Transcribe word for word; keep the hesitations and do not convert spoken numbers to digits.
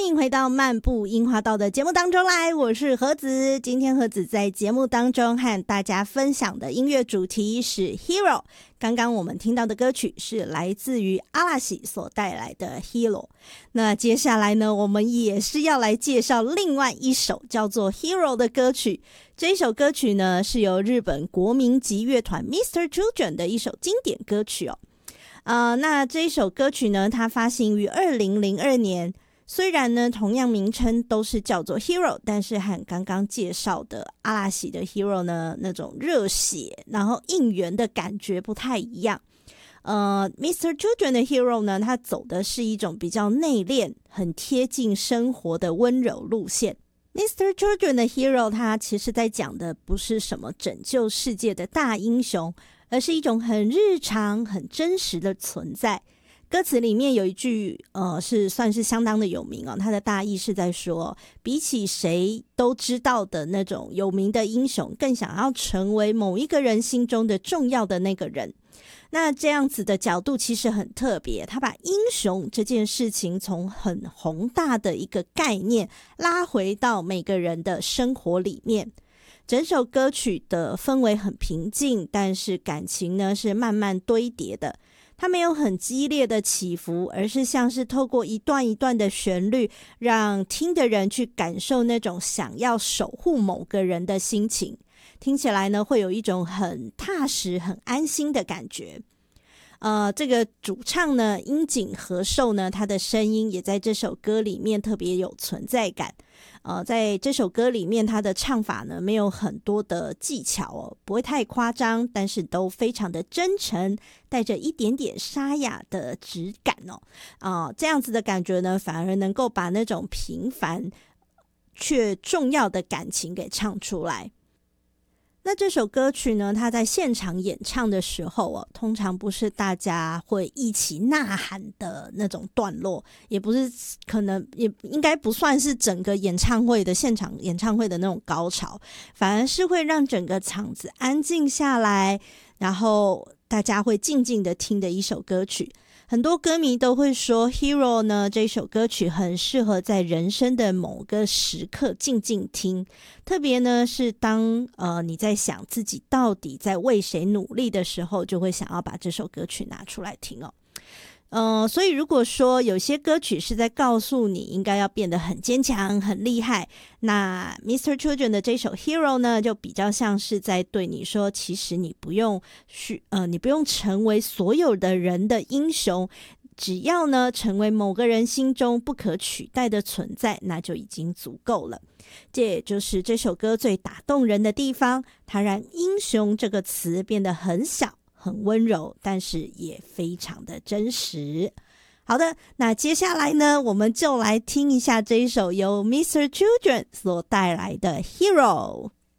欢迎回到漫步樱花道的节目当中来，我是何子。今天何子在节目当中和大家分享的音乐主题是 Hero。 刚刚我们听到的歌曲是来自于阿拉西所带来的 Hero。 那接下来呢，我们也是要来介绍另外一首叫做 Hero 的歌曲。这一首歌曲呢，是由日本国民级乐团 Mister Children 的一首经典歌曲哦。呃，那这一首歌曲呢，它发行于二零零二年。虽然呢，同样名称都是叫做 Hero， 但是和刚刚介绍的阿拉西的 Hero 呢，那种热血然后应援的感觉不太一样。呃 Mister Children 的 Hero 呢，它走的是一种比较内敛很贴近生活的温柔路线。 Mister Children 的 Hero 它其实在讲的不是什么拯救世界的大英雄，而是一种很日常很真实的存在。歌词里面有一句呃，是算是相当的有名哦，它的大意是在说，比起谁都知道的那种有名的英雄，更想要成为某一个人心中的重要的那个人。那这样子的角度其实很特别，他把英雄这件事情从很宏大的一个概念拉回到每个人的生活里面。整首歌曲的氛围很平静，但是感情呢是慢慢堆叠的。它没有很激烈的起伏，而是像是透过一段一段的旋律，让听的人去感受那种想要守护某个人的心情。听起来呢，会有一种很踏实很安心的感觉。呃，这个主唱呢，樱井和寿呢，他的声音也在这首歌里面特别有存在感。呃，在这首歌里面，他的唱法呢没有很多的技巧哦，不会太夸张，但是都非常的真诚，带着一点点沙哑的质感哦。啊、呃，这样子的感觉呢，反而能够把那种平凡却重要的感情给唱出来。那这首歌曲呢，它在现场演唱的时候哦，通常不是大家会一起呐喊的那种段落，也不是可能也应该不算是整个演唱会的现场演唱会的那种高潮，反而是会让整个场子安静下来，然后大家会静静的听的一首歌曲。很多歌迷都会说 Hero 呢，这首歌曲很适合在人生的某个时刻静静听，特别呢是当呃你在想自己到底在为谁努力的时候，就会想要把这首歌曲拿出来听哦。呃，所以如果说有些歌曲是在告诉你应该要变得很坚强很厉害，那 Mister Children 的这首 Hero 呢，就比较像是在对你说，其实你不用去呃，你不用成为所有的人的英雄，只要呢成为某个人心中不可取代的存在，那就已经足够了。这也就是这首歌最打动人的地方，它让英雄这个词变得很小很温柔，但是也非常的真实。好的，那接下来呢，我们就来听一下这一首由 Mister Children 所带来的 Hero。